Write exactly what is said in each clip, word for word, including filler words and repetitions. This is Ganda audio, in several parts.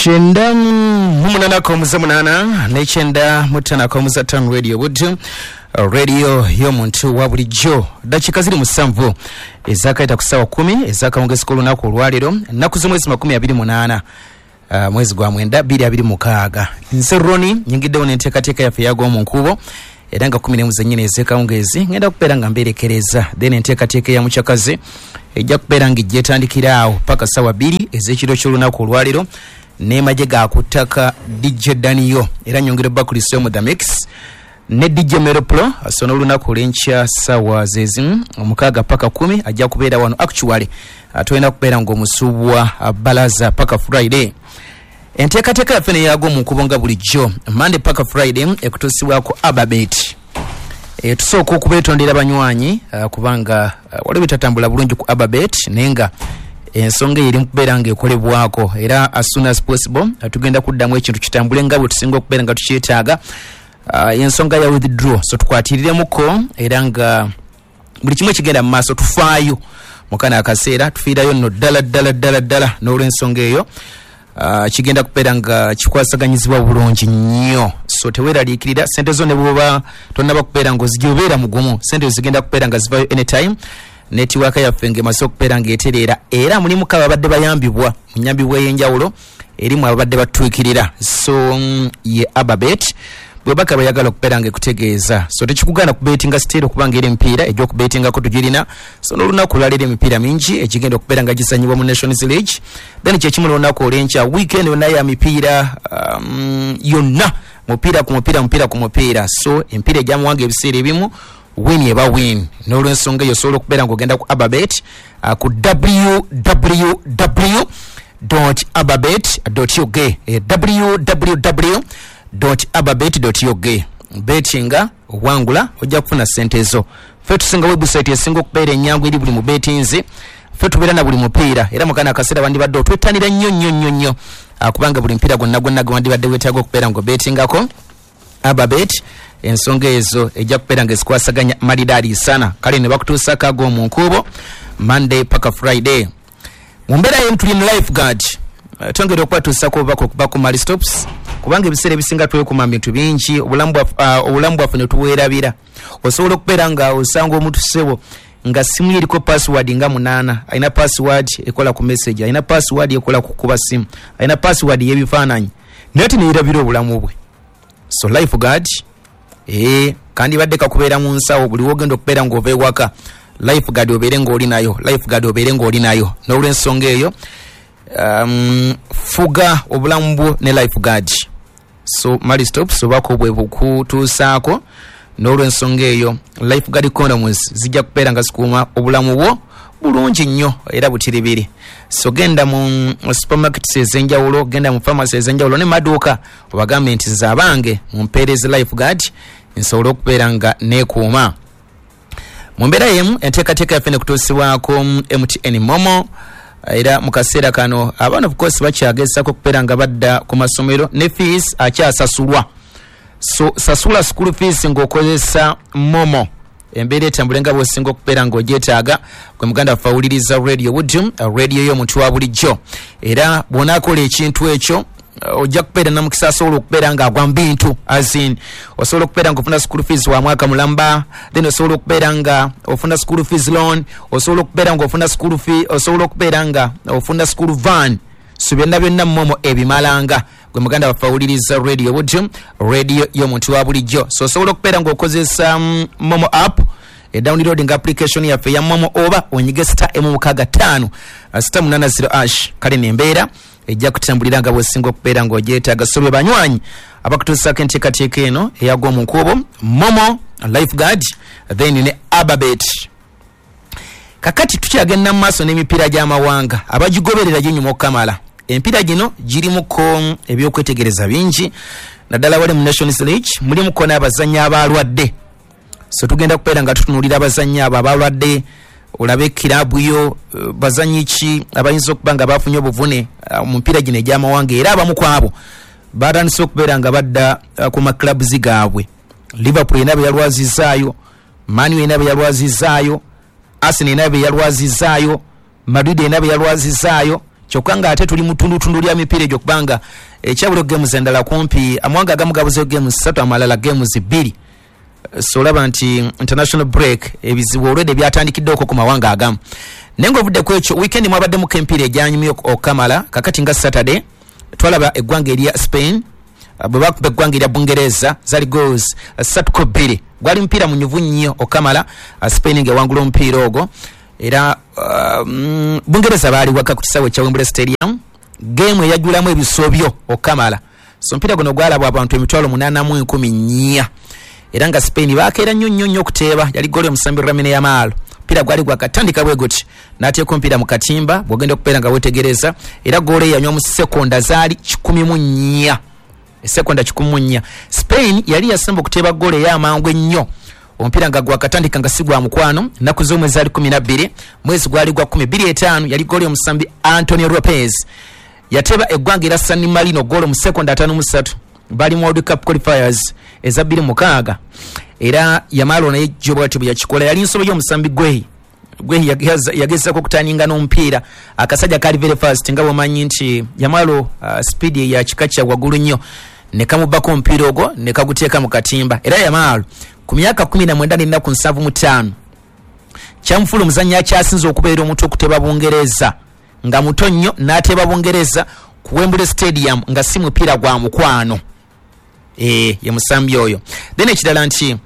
Chenda munana komuza munana nechenda mutana komuza Town Radio Wood radio y'omuntu wa bulijjo dakika ziri musanvu ezakaita kusawa kumi ezakaongeza ku lunaku olwaliro naku z'omwezi makumi abiri munana uh, mwezi gwa mwenda bbiri abiri mukaaga nze Roni nyingiddewo n'enteekateeka yaffe yago mu nkubo era nga kumi n'emu zennyini ez'ekawungezi ngenda kubeera nga mberekereza then enteekateeka ya mukyakazi ejja kubeera nga ejja etandikira awo paka sawa bbiri ez'ekiro ky'olunaku olwaliro ne maje ga kutaka D J Daniyo era nyongera bakulise mu the mix ne D J Meropro asona olunaku lencha sawa zezim omukaga paka kumi ajja kubeera wano actually atoyina kubeera ngo musubwa balaza paka Friday enteekateeka yaffe yago mu kubonga bulijjo Monday paka Friday ekutusibwako Ababet e tusooka okubetondera banywanyi uh, kubanga uh, wali bitatambula bulungi ku Ababet nenga ensonga eri mkubeera nga ekolebwako era as soon as possible atugenda kuddamu ekintu kitambule nga bwe tusinga okubeera nga tukyetaaga uh, ensonga ya withdraw so tukwatiriremuko era nga buli kimwe kigenda mu maaso tufaayo mukana akaseera tufiirayo nno ddala ddala ddala ddala n'olw'ensonga eyo uh, kigenda kubeera nga kikwasaganyizibwa bulungi nnyo so teweeraliikirira sente zo ne bwoba tonnaba kubeera ng'ozijja obeera mugumu sente zigenda kubeera nga zivayo anytime netiwaka yaffe ng'emaze okubeera ng'etereera era mulimu kaba abadde bayambibwa munyambibwa ey'enjawulo erimu abadde batwikirira so mm, ye Ababet bwebaka bayagala okubeera ng'ekutegeeza so tekikugana kubetinga siteero kubanga eri emipiira egy'okubetingako tugirina so n'olunaku lwaleero emipiira mingi ekigenda okubeera nga gisanyibwa mu Nations League then kyekimu n'olunaku olw'enkya weekend yonna ya mipiira um, yonna mupiira ku mupiira mupiira ku mupiira so emipiira egyamuwanga ebiseera ebimu win yeba win n'olw'ensonga eyo osobola okubeera ng'ogenda ku Ababet uh, ku w w w dot ababet dot u k eh, w w w dot ababet dot u k betinga wangula ojja kufuna sente zo ffe tusinga website esinga okubeera ennyangu eri buli mu betinzi ffe tubeera na buli mupiira era mukana akaseera bandibadde otwettanira nnyo nnyo nnyo nnyo uh, kubanga buli mupiira gwonna gwonna gwe wandibadde weetaaga okubeera ng'obetingako Ababet ensonga ezo ejja kubeera ng'ezikwasaganya maridaali sana kale ne bakutuusako ago mu nkubo Monday paka Friday mu mbeera y'emu tuli mu lifeguard uh, twongera okubatuusako obubaka okuba ku Mali Stops kubanga ebiseera ebisinga twekuma bintu bingi obulamu uh, bwaffe ne tuweerabira osobola okubeera nga osanga omuntu ssebo nga simu yeriko password nga munaana alina password ekola ku message alina password ekola ku kuba simu alina password y'ebifaananyi naye tineyirabira obulamu bwe so lifeguard eh kandi badde kakubeera mu nsawo buli wogenda okubeera ng'ova ewaka lifeguard obeere ng'oli nayo lifeguard obeere ng'oli nayo n'olw'ensonga eyo um, fuga obulamu bwo ne lifeguard so Mali Stops obako bwe bukutuusaako n'olw'ensonga eyo lifeguard condoms zijja kubeera nga zikuuma obulamu bwo bulungi nnyo era butiribiri so genda mu supermarkets ez'enjawulo genda mu pharmacy ez'enjawulo ne maduuka obagambe nti zaabange mumpeereze lifeguard nsobola okubeera nga neekuuma mu mbeera y'emu enteekateeka yaffe ne kutuusibwako M T N Momo era mu kaseera kano abaana of course bakyagezaako okubeera nga badda ku masomero ne fees akyasasulwa so sasula school fees ng'okozesa Momo embeera etambule nga bw'osinga okubeera ng'ogyetaaga gwe muganda waffe awuliriza radio Wood radio y'omuntu wa bulijjo era bw'onaakola ekintu ekyo ojja kubeera namukisa asobola okubeera ng'agwa mu bintu azin osobola okubeera ng'ofuna school fees wa mwaka mulamba then osobola okubeera nga ofuna school fees loan osobola okubeera ng'ofuna school fee osobola okubeera nga ofuna school van so byonna byonna Momo ebimalanga gwe muganda waffe awuliriza radio Wood radio y'omuntu wa bulijjo so osobola okubeera ng'okozesa um, Momo app e downloading application yaffe ya Momo oba onyige star emu mukaaga ttaano star munaana zero ash kale nembeera ejja kutambulira nga bw'osinga okubeera ng'ogyetaaga so be banywanyi abakutuusako enteekateeka eno eyagwa mu nkubo Momo lifeguard then ne Ababet kakati tukyagenda mu maaso n'emipiira gy'amawanga abagigoberera ginyuma okukamala empiira gino girimuko ebyokwetegereza bingi naddala wali mu Nations League mulimuko n'abazannyi abalwadde so tugenda kubeera nga tutunuulira abazannyi abo abalwadde olabe kirabu yo uh, bazannyi ki abayinza okuba nga bafunye obuvune uh, mu mpiira gino egy'amawanga era abamu ku abo batandise okubeera nga badda uh, ku maclubs gaabwe Liverpool ena be yalwazizaayo Man U ena be yalwazizaayo Arsenal ena be yalwazizaayo Madrid ena be yalwazizaayo kyokanga ate tuli mutundu tundu lya mipiira egyo kubanga ekyabulo games endala kumpi amawanga agamu gabuze games ssatu amalala games bbiri. So olaba nti international break ebizibu already byatandikiddeoko ku mawanga agamu. Naye ng'ovudde ku ekyo weekend mwabaddemu empiira egyanyumye okamala kakati nga Saturday twalaba eggwanga erya Spain bwe bakuba eggwanga erya Bungereza zali goals ssatu ku bbiri. Gwali mupiira munyuvu nnyo okamala Spain ng'ewangula omupiira ogwo era um, Bungereza baali waka ku kisaawe kya Wembley Stadium game eyajjulamu ebisobyo okamala. So mpira guno gwalabwa abantu emitwalo munaana mu enkumi nnya era nga Spain bakeera nnyo nnyo nnyo okuteeba yali goal omusambi Lamine Yamal. Mpira gwali gwakatandika bwe guti n'ateeka omupiira mu katimba bw'ogenda okubeera nga weetegereza era goal yanywa mu sekonda zaali kikumi mu nnya sekonda kikumi mu nnya. Spain yali yasemba okuteeba goal ey'amangu ennyo omupiira nga gwakatandika nga si gwa mukwano nnaku z'omwezi zaali kumi na bbiri mwezi gwali gwa kumi bbiri etaano yali goal omusambi Antonio Lopez yateeba eggwanga era San Marino goal mu sekonda ataano mu ssatu bali mu World Cup qualifiers eza bbiri mukaaga era Yamal naye jobwati bwe yakikola yali nsobo y'omusambi Gwehi Gwehi yagezaako okutaninga n'omupiira akasajja kali very fast nga bwomanyi nti Yamal uh, speed ya kika kya waggulu nnyo ne kamubbako omupiira ogwo ne kaguteeka mu katimba era Yamal ku myaka kumi na mwenda n'ennaku nsanvu mu ttaano kyamufuula omuzannyi akyasinze okubeera omuntu okuteeba Bungereza nga muto nnyo n'ateeba Bungereza ku Wembley Stadium nga si mupiira gwa mukwano. Eh ye musambi oyo. Then ekirala nti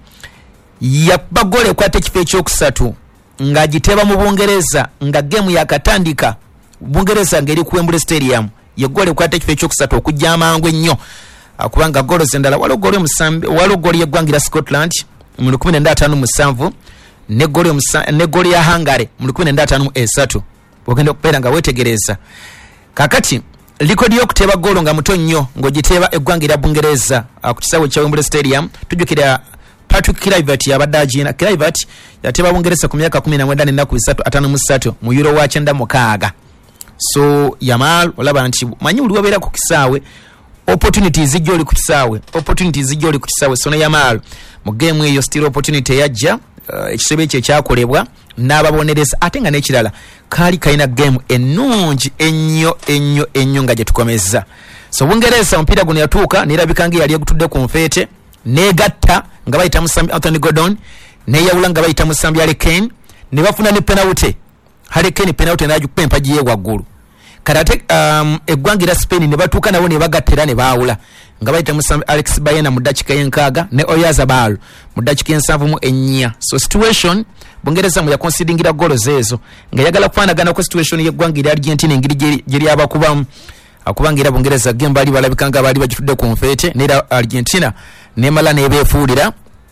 yakuba goal ekwata ekifo ekyokusatu nga agiteeba mu Bungereza nga game yakatandika Bungereza ngeri ku Wembley Stadium ye goal ekwata ekifo ekyokusatu okujja amangu ennyo kubanga goal zendala waliwo goal omusambi waliwo goal yeggwangira Scotland mu lukumi nenda ataano mu ssanvu ne goal ne goal ya Hungary mu lukumi nenda ataano mu esatu ogenda okubeera nga weetegereza. Kakati likodi y'okuteeba goal nga muto nnyo ng'ogiteeba eggwanga erya Bungereza ku kisaawe kya Wembley Stadium tujjukira Patrick Kluivert yabadde agiina. Kluivert yateeba Bungereza ku myaka kumi na mwenda n'ennaku bisatu ataano mu ssatu mu Euro wa kyenda mukaaga. So Yamal olaba nti manyi buli wabeera ku kisaawe opportunities zijja oli ku kisaawe opportunities zijja oli ku kisaawe. So ne Yamal mu game eyo still opportunity yajja ekisebe kye kyakolebwa n'ababonereza ate nga n'ekirala kaali kalina game ennungi ennyo ennyo ennyo nga gye tukomezza. So Bungereza omupiira guno yatuuka neerabika nga yali egutudde ku nfeete n'egatta nga bayita musambi Anthony Gordon neeyawula nga bayita musambi Harry Kane ne bafuna ne penalty. Harry Kane penalty n'agikuba empagi ye waggulu kati ate um, eggwanga erya Spain ne batuuka nabo ne bagattera ne baawula nga bayita musambi Alex Bayena mu ddakiika y'enkaaga ne Oyarzabal mu ddakiika y'ensanvu mu ennya. So situation Bungereza mu yakonsidingira goalo zeezo nga yagala kufaanagana ku situation y'eggwanga erya Argentina engeri gye lyabakubamu akubanga era Bungereza game bali balabika nga baali bagitudde ku nfeete n'era Argentina nemala nebeefuulira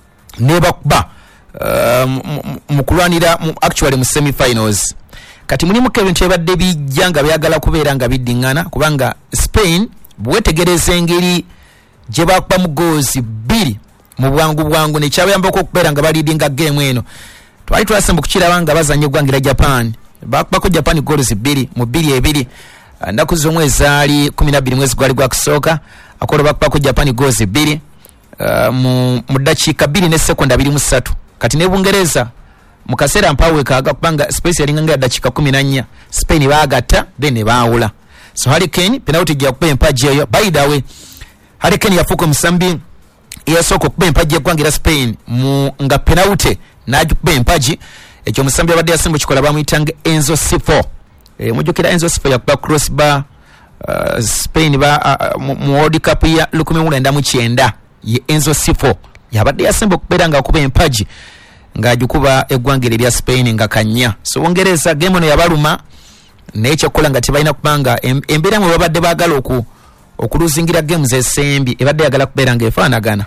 nebakuba uh, mu kulwanira actually mu semi-finals. Kati mulimu ebintu ebadde bijja nga byagala kubeera nga biddiŋŋana kubanga Spain bwetegereza engeri gye bakuba mu goals bbiri mu bwangu bwangu nekyabayambako okubeera nga baliidinga game eno. Twali twasemba okukiraba nga bazanya eggwanga erya Japan bakubako Japan goals bbiri mu bbiri ebiri nnaku z'omwezi zaali kumi na bbiri mwezi gwali gwa kusooka akola bakubako Japan goals bbiri uh, mu, mu ddakiika bbiri ne sekonda abiri mu ssatu. Kati ne Bungereza mu kaseera mpaawe kaaga kubanga space yalinga nga ddakiika kumi na nnya Spain baagatta then ne baawula. So Harry Kane penalty gyakuba empagi eyo by the way Harry Kane yafuuka omusambi eyasooka okuba empagi y'eggwanga erya Spain mu nga penalty n'agikuba empagi ekyo omusambi abadde yasemba kikola bamuyitanga Enzo Sifo. E, mujjukira Enzo Sifo yakuba crossbar uh, Spain ba uh, mu World Cup ya lukumi mu lwenda mu kyenda ye Enzo Sifo yabadde yasemba okubeera nga akuba empagi ng'agikuba eggwanga erya Spain nga kannya. So Bungereza game eno yabaluma naye kyokkola nga tebalina kubanga embeera mwe babadde baagala oku okuluzingira games esembi ebadde yagala kubeera nga efaanagana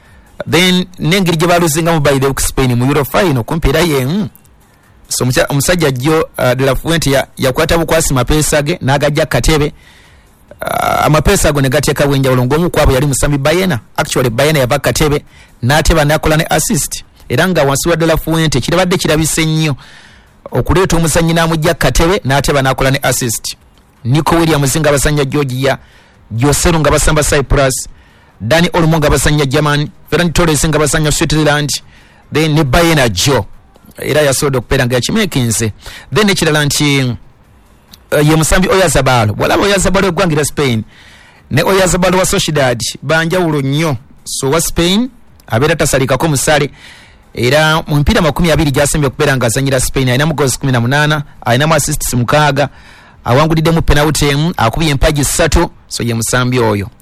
then n'engeri gye baluzingamu by the Spain mu Euro final kumpiira ye mm. So omusajja jjo uh, De La Fuente ya, yakwata bukwasi mapeesa ge n'agajja katebe uh, amapeesa ago ne gateeka bwenjawulo ng'omu kwabo yali musambi Bayena. Actually Bayena yava katebe n'ateba n'akola ne assist era nga wansi wa De La Fuente kirabadde kirabise nnyo okuleeta omuzannyi n'amujja katebe n'ateba n'akola ne assist. Nico Williams nga basanya Georgia, Joselu nga basamba Cyprus, Dani Olmo nga basanya Germany, Ferran Torres nga basanya Switzerland, then ne Bayena Joe era yasobola okubeera nga yakimekinze. Then ekirala nti uh, ye musambi Oyarzabal walaba Oyarzabal ogwangira Spain ne Oyarzabal wa Sociedad banja ulo nnyo so wa Spain abera tasalikako musale era mu mpira makumi abiri gyasembye okubeera nga azanyira Spain alina mu goals kumi na munaana alina mu assists mukaaga awangulidde mu penalty emu akubye empagi ssatu so ye musambi oyo